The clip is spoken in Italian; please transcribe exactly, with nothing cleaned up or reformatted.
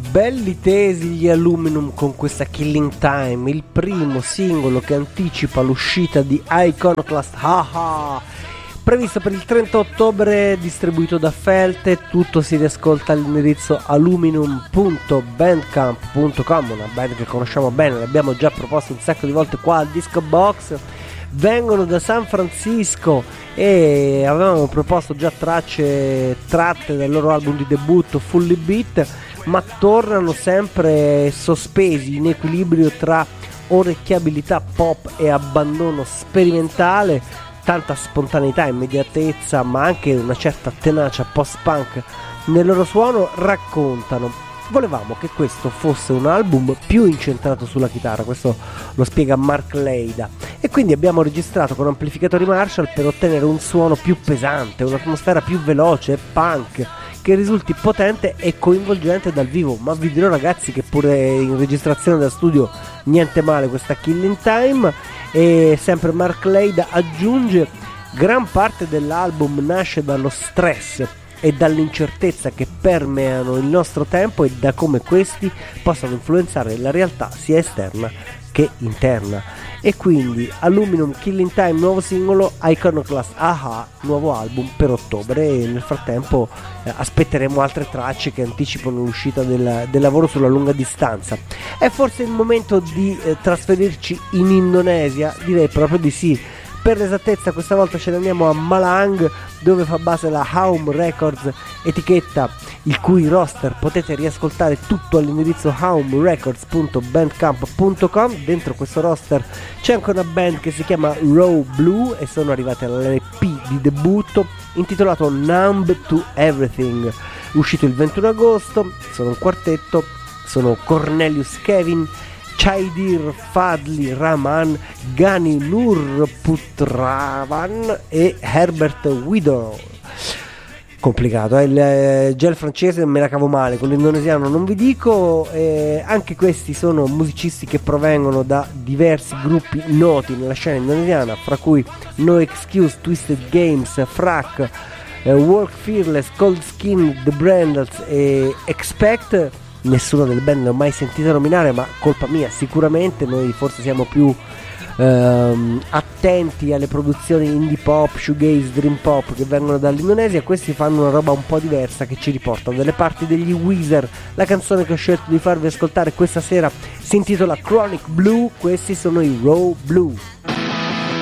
belli tesi gli Aluminum con questa Killing Time, il primo singolo che anticipa l'uscita di Iconoclast Haha, previsto per il trenta ottobre, distribuito da Felte. Tutto si riascolta all'indirizzo aluminum punto bandcamp punto com, una band che conosciamo bene, l'abbiamo già proposto un sacco di volte qua al Disco Box. Vengono da San Francisco e avevano proposto già tracce tratte dal loro album di debutto Fully Beat, ma tornano sempre sospesi in equilibrio tra orecchiabilità pop e abbandono sperimentale, tanta spontaneità e immediatezza, ma anche una certa tenacia post-punk nel loro suono. Raccontano: volevamo che questo fosse un album più incentrato sulla chitarra, questo lo spiega Mark Leida, e quindi abbiamo registrato con amplificatori Marshall per ottenere un suono più pesante, un'atmosfera più veloce e punk, che risulti potente e coinvolgente dal vivo. Ma vi dirò, ragazzi, che pure in registrazione da studio niente male questa Killing Time. E sempre Mark Leida aggiunge: gran parte dell'album nasce dallo stress e dall'incertezza che permeano il nostro tempo e da come questi possano influenzare la realtà sia esterna che interna. E quindi Aluminum, Killing Time, nuovo singolo, Iconoclast Aha, nuovo album per ottobre. E nel frattempo eh, aspetteremo altre tracce che anticipano l'uscita del, del lavoro sulla lunga distanza. È forse il momento di eh, trasferirci in Indonesia? Direi proprio di sì. Per l'esattezza questa volta ce ne andiamo a Malang, dove fa base la Home Records, etichetta il cui roster potete riascoltare tutto all'indirizzo home records punto bandcamp punto com. Dentro questo roster c'è anche una band che si chiama Raw Blue e sono arrivati all'E P di debutto intitolato Numb to Everything, uscito il ventuno agosto. Sono un quartetto, sono Cornelius Kevin, Chaidir Fadli Rahman, Gani Nur Putravan e Herbert Widow. Complicato, eh? il eh, gel francese me la cavo male, con l'indonesiano non vi dico. Eh, anche questi sono musicisti che provengono da diversi gruppi noti nella scena indonesiana, fra cui No Excuse, Twisted Games, Frack, eh, Work Fearless, Cold Skin, The Brandals e Expect. Nessuna delle band l'ho mai sentita nominare, ma colpa mia sicuramente. Noi forse siamo più ehm, attenti alle produzioni indie pop, shoegaze, dream pop che vengono dall'Indonesia. Questi fanno una roba un po' diversa che ci riporta dalle parti degli Weezer. La canzone che ho scelto di farvi ascoltare questa sera si intitola Chronic Blue. Questi sono i Raw Blue.